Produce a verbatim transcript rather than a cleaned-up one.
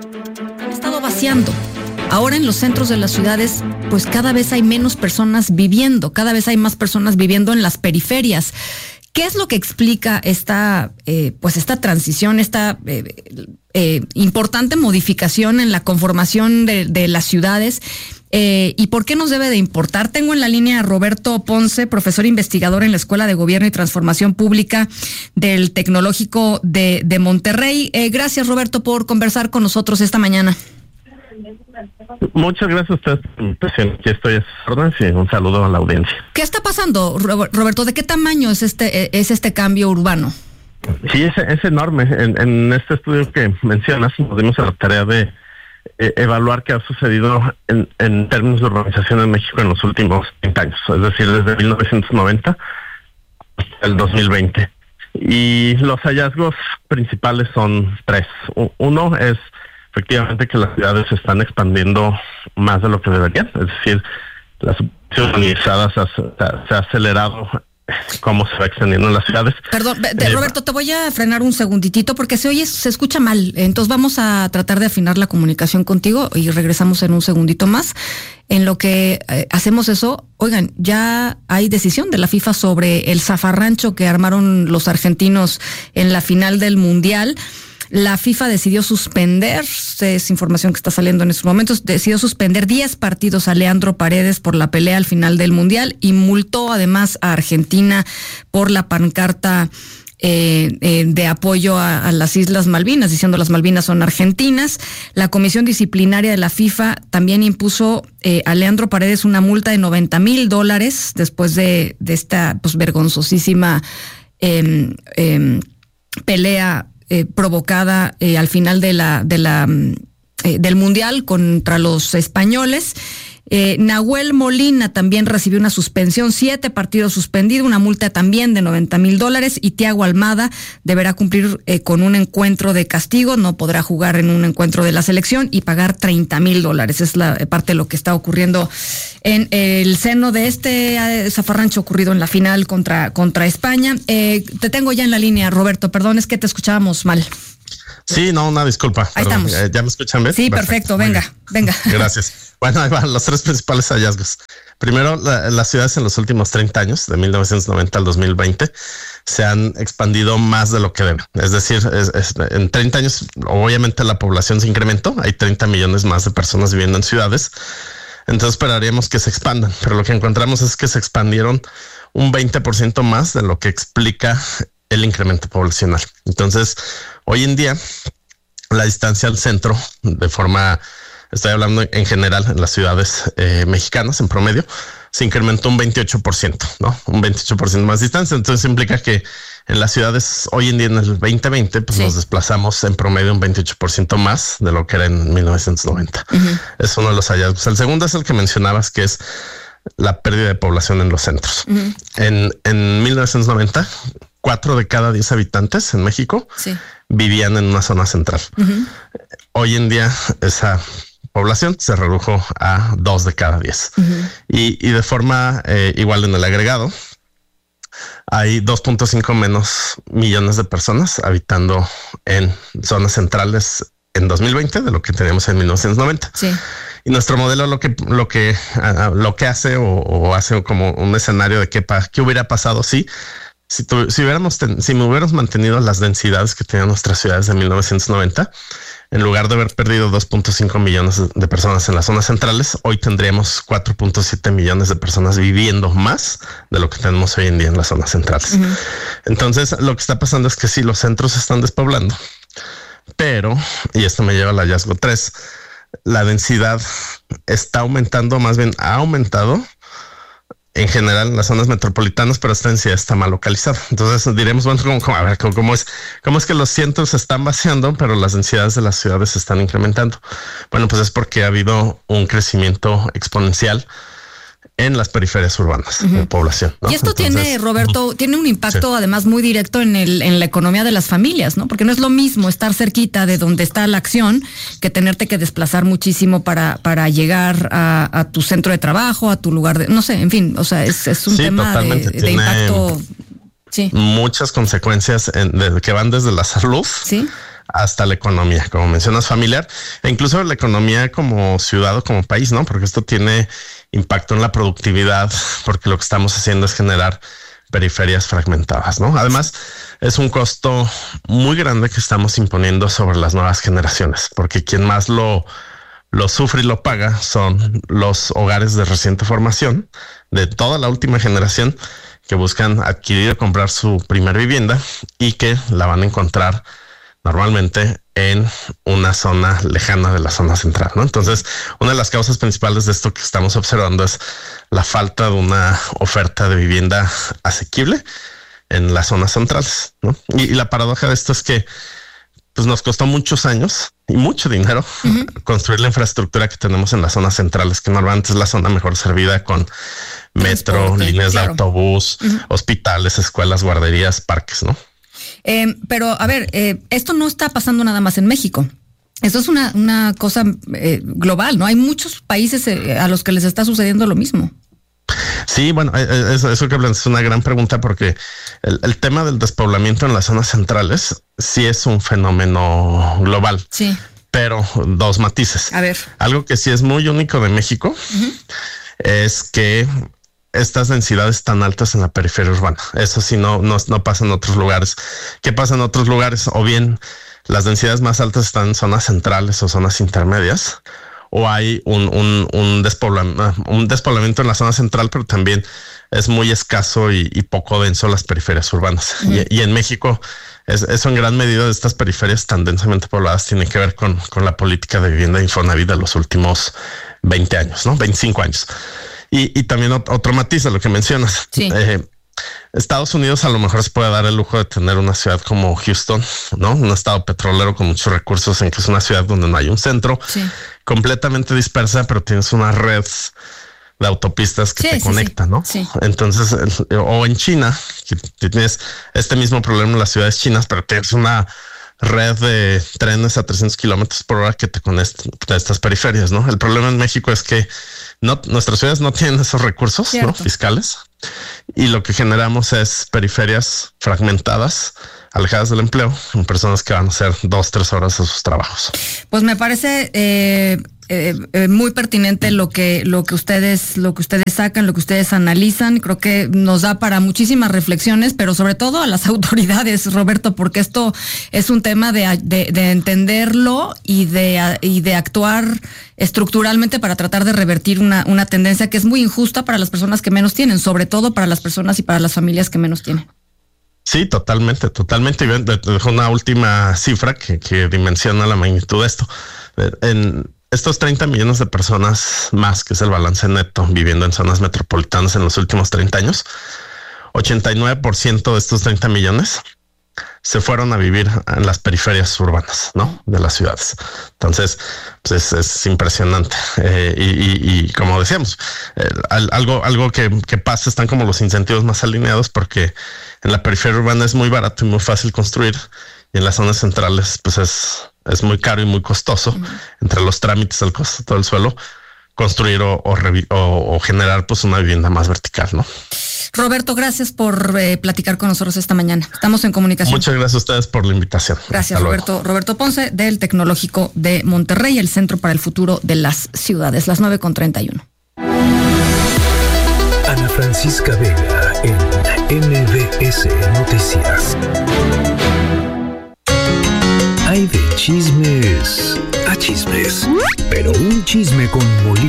Han estado vaciando. Ahora en los centros de las ciudades, pues cada vez hay menos personas viviendo, cada vez hay más personas viviendo en las periferias. ¿Qué es lo que explica esta, eh, pues esta transición, esta eh, eh, importante modificación en la conformación de, de las ciudades? Eh, ¿Y por qué nos debe de importar? Tengo en la línea a Roberto Ponce, profesor investigador en la Escuela de Gobierno y Transformación Pública del Tecnológico de, de Monterrey. Eh, gracias, Roberto, por conversar con nosotros esta mañana. Muchas gracias a ustedes por la invitación. Aquí estoy a sus órdenes y un saludo a la audiencia. ¿Qué está pasando, Roberto? ¿De qué tamaño es este es este cambio urbano? Sí, es, es enorme. En, en este estudio que mencionas, nos dimos a la tarea de eh, evaluar qué ha sucedido en, en términos de urbanización en México en los últimos treinta años, es decir, desde mil novecientos noventa hasta el dos mil veinte. Y los hallazgos principales son tres. Uno es efectivamente que las ciudades se están expandiendo más de lo que deberían, es decir, las ciudades urbanizadas se, se ha acelerado cómo se va extendiendo en las ciudades. Perdón, de, eh, Roberto, te voy a frenar un segunditito porque se oye, se escucha mal, entonces vamos a tratar de afinar la comunicación contigo y regresamos en un segundito más. En lo que eh, hacemos eso, oigan, ya hay decisión de la FIFA sobre el zafarrancho que armaron los argentinos en la final del Mundial. La FIFA decidió suspender, es información que está saliendo en estos momentos, decidió suspender diez partidos a Leandro Paredes por la pelea al final del Mundial y multó además a Argentina por la pancarta eh, eh, de apoyo a, a las Islas Malvinas, diciendo las Malvinas son argentinas. La Comisión Disciplinaria de la FIFA también impuso eh, a Leandro Paredes una multa de noventa mil dólares después de, de esta pues vergonzosísima eh, eh, pelea Eh, provocada eh, al final de la de la eh, del Mundial contra los españoles. Eh, Nahuel Molina también recibió una suspensión, siete partidos suspendidos, una multa también de noventa mil dólares, y Thiago Almada deberá cumplir eh, con un encuentro de castigo, no podrá jugar en un encuentro de la selección y pagar treinta mil dólares. Es la parte de lo que está ocurriendo en el seno de este eh, zafarrancho ocurrido en la final contra, contra España. Eh, te tengo ya en la línea, Roberto, perdón, es que te escuchábamos mal. Sí, no, una disculpa. Ahí perdón. estamos. ¿Ya me escuchan bien? Sí, perfecto, perfecto. venga, venga. Gracias. Bueno, ahí van los tres principales hallazgos. Primero, la, las ciudades en los últimos treinta años, de mil novecientos noventa al dos mil veinte, se han expandido más de lo que deben. Es decir, es, es, en treinta años, obviamente la población se incrementó, hay treinta millones más de personas viviendo en ciudades, entonces esperaríamos que se expandan, pero lo que encontramos es que se expandieron un veinte por ciento más de lo que explica el incremento poblacional. Entonces, hoy en día, la distancia al centro, de forma, estoy hablando en general en las ciudades eh, mexicanas, en promedio, se incrementó un veintiocho por ciento, ¿no? Un veintiocho por ciento más distancia. Entonces implica que en las ciudades hoy en día, en el veinte veinte, pues sí, nos desplazamos en promedio un veintiocho por ciento más de lo que era en mil novecientos noventa. Uh-huh. Es uno de los hallazgos. El segundo es el que mencionabas, que es la pérdida de población en los centros. Uh-huh. En, en mil novecientos noventa, cuatro de cada diez habitantes en México sí. vivían en una zona central. Uh-huh. Hoy en día esa población se redujo a dos de cada diez. Uh-huh. Y, y de forma eh, igual en el agregado, hay dos punto cinco menos millones de personas habitando en zonas centrales en dos mil veinte de lo que teníamos en mil novecientos noventa. Sí. Y nuestro modelo lo que lo que uh, lo que hace o, o hace como un escenario de qué, pa, qué hubiera pasado si Si, tu, si hubiéramos ten, si hubiéramos mantenido las densidades que tenían nuestras ciudades de mil novecientos noventa, en lugar de haber perdido dos punto cinco millones de personas en las zonas centrales, hoy tendríamos cuatro punto siete millones de personas viviendo más de lo que tenemos hoy en día en las zonas centrales. Uh-huh. Entonces, lo que está pasando es que sí, los centros se están despoblando, pero, y esto me lleva al hallazgo tres, la densidad está aumentando, más bien ha aumentado en general en las zonas metropolitanas, pero esta densidad está mal localizada. Entonces diremos, bueno, ¿cómo, cómo, a ver, ¿cómo, cómo es, cómo es que los centros se están vaciando, pero las densidades de las ciudades se están incrementando? Bueno, pues es porque ha habido un crecimiento exponencial en las periferias urbanas, uh-huh, de población, ¿no? Y esto Entonces, tiene, Roberto, uh-huh, tiene un impacto sí. además muy directo en el en la economía de las familias, ¿no? Porque no es lo mismo estar cerquita de donde está la acción que tenerte que desplazar muchísimo para para llegar a, a tu centro de trabajo, a tu lugar de, no sé, en fin, o sea, es, es un sí, tema de, de impacto. Sí. Muchas consecuencias en, de, que van desde la salud, ¿sí?, hasta la economía, como mencionas, familiar, e incluso la economía como ciudad o como país, ¿no? Porque esto tiene impacto en la productividad, porque lo que estamos haciendo es generar periferias fragmentadas, ¿no? Además, es un costo muy grande que estamos imponiendo sobre las nuevas generaciones, porque quien más lo, lo sufre y lo paga son los hogares de reciente formación de toda la última generación que buscan adquirir o comprar su primera vivienda y que la van a encontrar normalmente en una zona lejana de la zona central, ¿no? Entonces, una de las causas principales de esto que estamos observando es la falta de una oferta de vivienda asequible en las zonas centrales, ¿no? Y, y la paradoja de esto es que pues nos costó muchos años y mucho dinero uh-huh. construir la infraestructura que tenemos en las zonas centrales, que normalmente es la zona mejor servida con metro, Transporte, líneas claro. de autobús, uh-huh. hospitales, escuelas, guarderías, parques, ¿no? Eh, pero a ver, eh, esto no está pasando nada más en México. Esto es una, una cosa eh, global, ¿no? Hay muchos países eh, a los que les está sucediendo lo mismo. Sí, bueno, eso, eso que hablan es una gran pregunta porque el, el tema del despoblamiento en las zonas centrales sí es un fenómeno global. Sí. Pero dos matices. A ver. Algo que sí es muy único de México uh-huh. es que estas densidades tan altas en la periferia urbana. Eso sí no, no, no pasa en otros lugares. ¿Qué pasa en otros lugares? O bien las densidades más altas están en zonas centrales o zonas intermedias, o hay un, un, un, despoblamiento, un despoblamiento en la zona central, pero también es muy escaso y, y poco denso las periferias urbanas. Uh-huh. Y, y en México es, eso en gran medida de estas periferias tan densamente pobladas tiene que ver con, con la política de vivienda de Infonavit de los últimos veinte años, ¿no? veinticinco años. Y, y también otro matiz de lo que mencionas. Sí. Eh, Estados Unidos a lo mejor se puede dar el lujo de tener una ciudad como Houston, ¿no? Un estado petrolero con muchos recursos, en que es una ciudad donde no hay un centro, sí. completamente dispersa, pero tienes una red de autopistas que sí, te sí, conecta, sí. ¿no? Sí. Entonces, o en China, que tienes este mismo problema en las ciudades chinas, pero tienes una red de trenes a trescientos kilómetros por hora que te conecta a estas periferias, ¿no? El problema en México es que no, nuestras ciudades no tienen esos recursos, ¿no? fiscales, y lo que generamos es periferias fragmentadas, alejadas del empleo, en personas que van a hacer dos, tres horas a sus trabajos. Pues me parece eh, eh, eh, muy pertinente lo que lo que ustedes lo que ustedes sacan, lo que ustedes analizan. Creo que nos da para muchísimas reflexiones, pero sobre todo a las autoridades, Roberto, porque esto es un tema de, de, de entenderlo y de y de actuar estructuralmente para tratar de revertir una, una tendencia que es muy injusta para las personas que menos tienen, sobre todo para las personas y para las familias que menos tienen. Sí, totalmente, totalmente. Y dejo una última cifra que, que dimensiona la magnitud de esto. En estos treinta millones de personas más, que es el balance neto viviendo en zonas metropolitanas en los últimos treinta años, ochenta y nueve por ciento de estos treinta millones se fueron a vivir en las periferias urbanas, ¿no? De las ciudades. Entonces, pues es, es impresionante. Eh, y, y, y como decíamos, eh, algo, algo que, que pasa, están como los incentivos más alineados, porque en la periferia urbana es muy barato y muy fácil construir, y en las zonas centrales, pues es, es muy caro y muy costoso, uh-huh. entre los trámites, el costo de todo el suelo, construir o, o, revi- o, o generar pues una vivienda más vertical, ¿no? Roberto, gracias por eh, platicar con nosotros esta mañana. Estamos en comunicación. Muchas gracias a ustedes por la invitación. Gracias, Roberto. Roberto Ponce, del Tecnológico de Monterrey, el Centro para el Futuro de las Ciudades. Las nueve con treinta y uno. Ana Francisca Vega en M B S Noticias. Hay de chismes a chismes, pero un chisme con Molina